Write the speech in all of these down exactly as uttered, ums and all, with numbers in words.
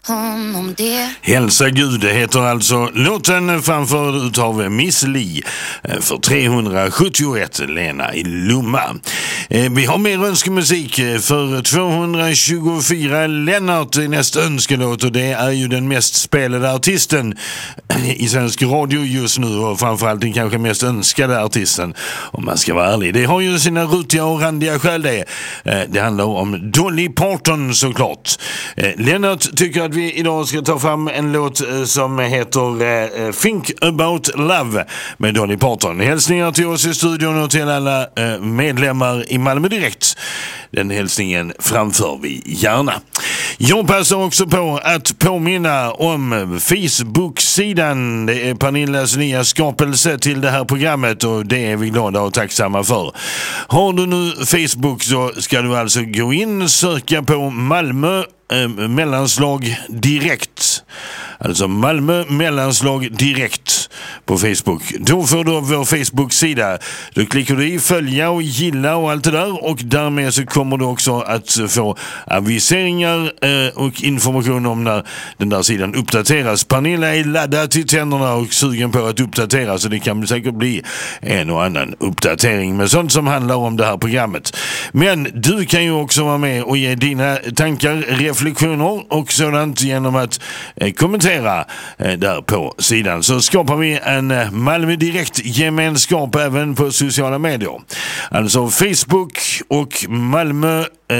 honom det. Hälsa Gud, det heter alltså låten, framförd utav Miss Li för trehundrasjuttioett, Lena i Lomma. Vi har mer önskemusik för tvåhundratjugofyra. Lennart är nästa önskelåt, och det är ju den mest spelade artisten i svensk radio just nu, och framförallt den kanske mest önskade artisten, om man ska vara ärlig. Det har ju sina rutiga och randiga skäl det. Det handlar om Dolly Parton såklart. Lennart tycker att vi idag ska ta fram en låt som heter Think About Love med Dolly Parton. Hälsningar till oss i studion och till alla medlemmar i Malmö Direkt. Den hälsningen framför vi gärna. Jag passar också på att påminna om Facebook-sidan. Det är Pernillas nya skapelse till det här programmet, och det är vi glada och tacksamma för. Har du nu Facebook så ska du alltså gå in och söka på Malmö eh, mellanslag direkt. Alltså Malmö mellanslag direkt på Facebook. Då får du vår Facebook-sida. Då klickar du i följa och gilla och allt det där, och därmed så kommer du också att få aviseringar eh, och information om när den där sidan uppdateras. Pernilla är laddad till tänderna och sugen på att uppdatera, så det kan säkert bli en och annan uppdatering med sånt som handlar om det här programmet. Men du kan ju också vara med och ge dina tankar, reflektioner och sådant genom att eh, kommentera eh, där på sidan. Så skapar vi en Malmö Direkt gemenskap även på sociala medier. Alltså Facebook och Malmö eh,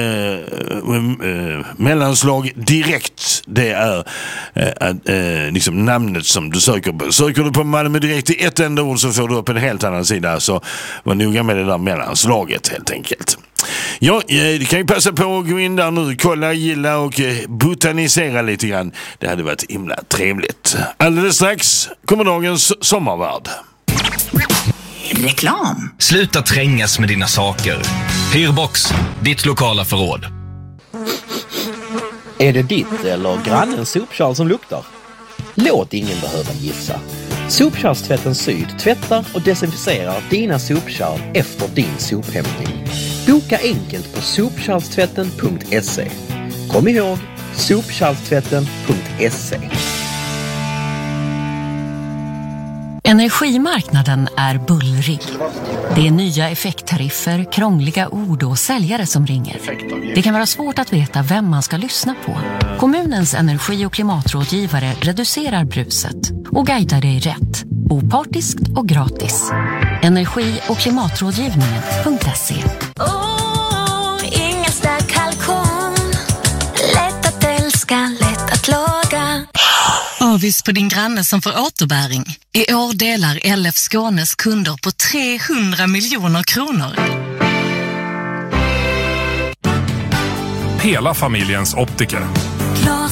eh, mellanslag direkt. Det är eh, eh, liksom namnet som du söker på. Söker du på Malmö Direkt i ett enda ord så får du upp en helt annan sida. Så var noga med det där mellanslaget helt enkelt. Ja, det kan ju passa på att gå in där nu, kolla, gilla och botanisera lite grann. Det hade varit himla trevligt. Alldeles strax kommer dagens sommarvärld. Reklam. Sluta trängas med dina saker. Hyrbox, ditt lokala förråd. Är det ditt eller grannens sopkärl som luktar? Låt ingen behöva gissa. Sopkärlstvätten Syd tvättar och desinficerar dina sopkärl efter din sophämtning. Boka enkelt på sopkärlstvätten punkt se. Kom ihåg, sopkärlstvätten punkt se. Energimarknaden är bullrig. Det är nya effekttariffer, krångliga ord och säljare som ringer. Det kan vara svårt att veta vem man ska lyssna på. Kommunens energi- och klimatrådgivare reducerar bruset och guidar dig rätt. Opartiskt och gratis. Energi- och klimatrådgivningen punkt se. Oh, ingen stark kalkon. Lätt att älska, lätt att laga. Avis på din granne som får återbäring. I år delar L F Skånes kunder på trehundra miljoner kronor. Hela familjens optiker.